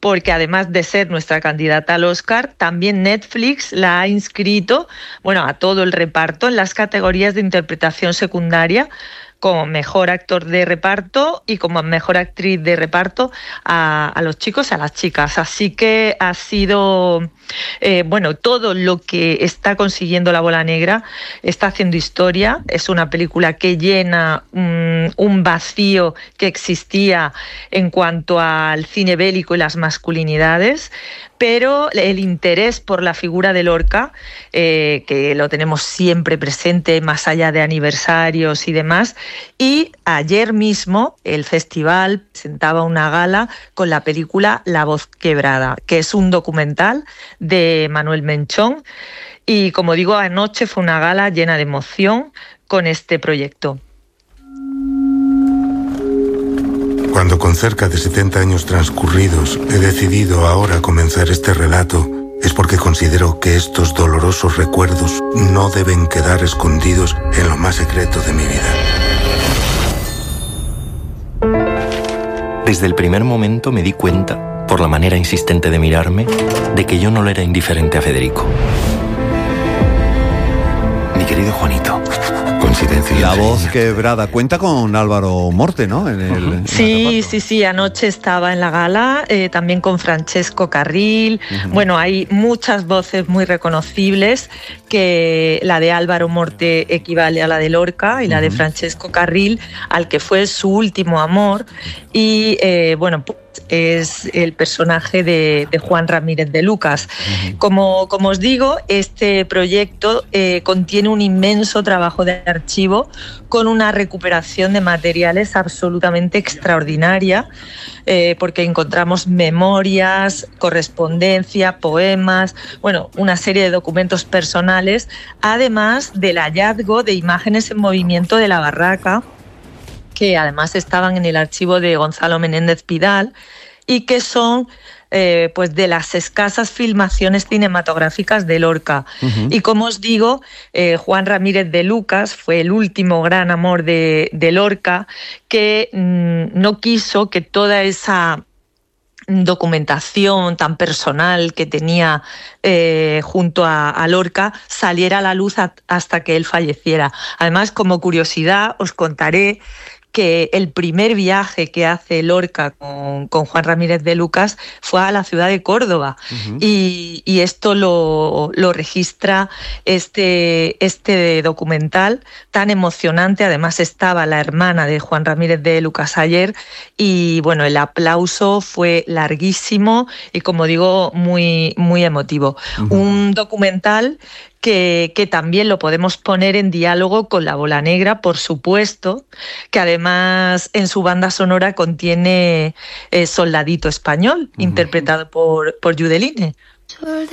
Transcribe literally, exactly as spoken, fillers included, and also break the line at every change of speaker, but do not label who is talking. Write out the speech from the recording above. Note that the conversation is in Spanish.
porque además de ser nuestra candidata al Oscar, también Netflix la ha inscrito, bueno, a todo el reparto en las categorías de interpretación secundaria, como mejor actor de reparto y como mejor actriz de reparto a, a los chicos y a las chicas. Así que ha sido, eh, bueno, todo lo que está consiguiendo La Bola Negra está haciendo historia. Es una película que llena um, un vacío que existía en cuanto al cine bélico y las masculinidades, pero el interés por la figura de Lorca, eh, que lo tenemos siempre presente más allá de aniversarios y demás, y ayer mismo el festival presentaba una gala con la película La Voz Quebrada, que es un documental de Manuel Menchón, y como digo, anoche fue una gala llena de emoción con este proyecto.
Cuando con cerca de setenta años transcurridos he decidido ahora comenzar este relato, es porque considero que estos dolorosos recuerdos no deben quedar escondidos en lo más secreto de mi vida.
Desde el primer momento me di cuenta, por la manera insistente de mirarme, de que yo no le era indiferente a Federico. Mi querido Juanito. Coincidencia.
La Voz Quebrada cuenta con Álvaro Morte, ¿no? En el, en
sí, sí, sí. Anoche estaba en la gala, eh, también con Francesco Carril. Uh-huh. Bueno, hay muchas voces muy reconocibles, que la de Álvaro Morte equivale a la de Lorca y la uh-huh. de Francesco Carril al que fue su último amor. Y eh, bueno, pues es el personaje de, de Juan Ramírez de Lucas. Uh-huh. Como, como os digo, este proyecto eh, contiene un inmenso trabajo de archivo con una recuperación de materiales absolutamente extraordinaria, eh, porque encontramos memorias, correspondencia, poemas, bueno, una serie de documentos personales, además del hallazgo de imágenes en movimiento de la barraca, que además estaban en el archivo de Gonzalo Menéndez Pidal y que son eh, pues de las escasas filmaciones cinematográficas de Lorca. Uh-huh. Y como os digo, eh, Juan Ramírez de Lucas fue el último gran amor de, de Lorca, que mmm, no quiso que toda esa documentación tan personal que tenía eh, junto a, a Lorca saliera a la luz a, hasta que él falleciera. Además, como curiosidad, os contaré que el primer viaje que hace Lorca con, con Juan Ramírez de Lucas fue a la ciudad de Córdoba. Uh-huh. y, y esto lo, lo registra este, este documental tan emocionante. Además estaba la hermana de Juan Ramírez de Lucas ayer y bueno, el aplauso fue larguísimo y, como digo, muy, muy emotivo. Uh-huh. Un documental Que, que también lo podemos poner en diálogo con La Bola Negra, por supuesto, que además en su banda sonora contiene eh, Soldadito Español, uh-huh. interpretado por, por Yudeline.